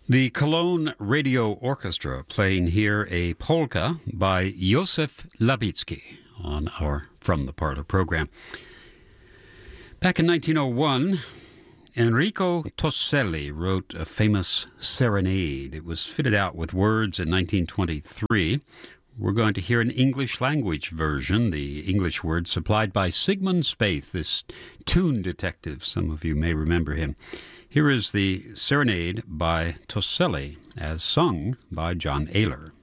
The Cologne Radio Orchestra playing here a polka by Józef Lawicki on our From the Parlor program. Back in 1901, Enrico Tosselli wrote a famous serenade. It was fitted out with words in 1923. We're going to hear an English language version, the English words supplied by Sigmund Spaeth, this tune detective. Some of you may remember him. Here is the serenade by Tosselli as sung by John Ayler.